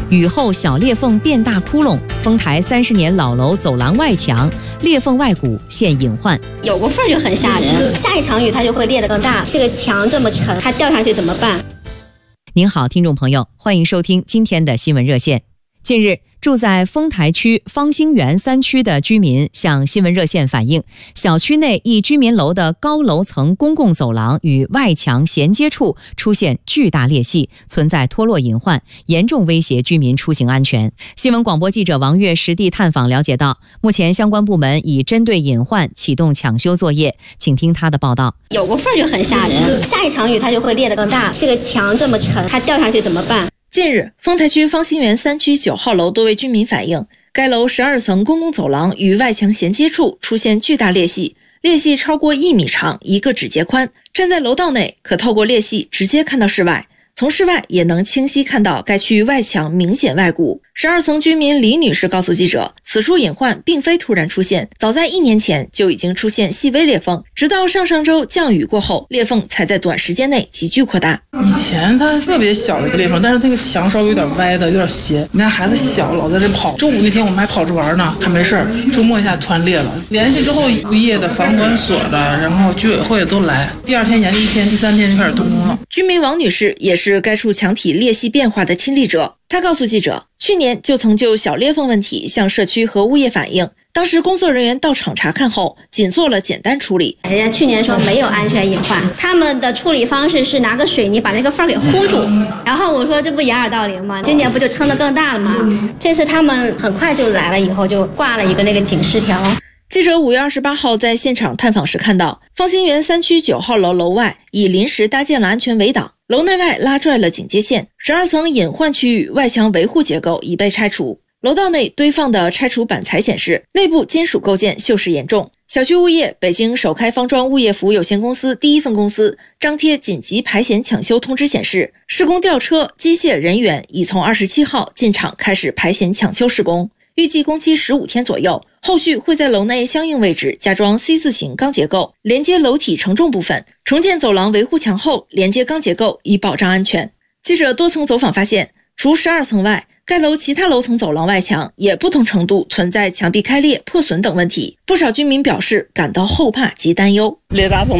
雨后小裂缝变大窟窿，丰台30年老楼走廊外墙裂缝外骨现隐患。 有个缝就很吓人，下一场雨它就会裂得更大。这个墙这么沉，它掉下去怎么办？ 您好，听众朋友，欢迎收听今天的新闻热线。近日，住在丰台区方兴园3区的居民向新闻热线反映，小区内一居民楼的高楼层公共走廊与外墙衔接处出现巨大裂隙，存在脱落隐患，严重威胁居民出行安全。新闻广播记者王悦实地探访了解到，目前相关部门已针对隐患启动抢修作业，请听他的报道。 有个缝就很吓人，下一场雨它就会裂得更大。这个墙这么沉，它掉下去怎么办？ 近日，丰台区方兴园3区9号楼多位居民反映，该楼12层公共走廊与外墙衔接处出现巨大裂隙，裂隙超过1米长，1个指节宽。站在楼道内，可透过裂隙直接看到室外，从室外也能清晰看到该区域外墙明显外骨。12层居民李女士告诉记者，此处隐患并非突然出现，早在1年前就已经出现细微裂缝，直到上周降雨过后，裂缝才在短时间内急剧扩大。 以前它特别小的一个裂缝，但是那个墙稍微有点歪的，有点斜。你看孩子小，老在这跑。周五那天我们还跑着玩呢，还没事儿。周末一下突然裂了，联系之后物业的、房管所的，然后居委会都来。第2天研究1天，第3天就开始动工了。 居民王女士也是该处墙体裂隙变化的亲历者，她告诉记者，去年就曾就小裂缝问题向社区和物业反映。当时工作人员到场查看后，仅做了简单处理。 人家去年说没有安全隐患，他们的处理方式是拿个水泥把那个缝给糊住。然后我说这不掩耳盗铃吗？今年不就撑得更大了吗？这次他们很快就来了，以后就挂了一个那个警示条。 记者5月28号在现场探访时看到，方兴园3区9号楼楼外已临时搭建了安全围挡，楼内外拉拽了警戒线，12层隐患区域外墙维护结构已被拆除。楼道内堆放的拆除板材显示，内部金属构件锈蚀严重。小区物业北京首开方庄物业服务有限公司第一分公司张贴紧急排险抢修通知显示，施工吊车、机械人员已从27号进场开始排险抢修施工，预计工期15天左右，后续会在楼内相应位置加装 C 字形钢结构，连接楼体承重部分，重建走廊维护墙后连接钢结构，以保障安全。记者多层走访发现，除12层外，该楼其他楼层走廊外墙也不同程度存在墙壁开裂、破损等问题，不少居民表示感到后怕及担忧。 裂大缝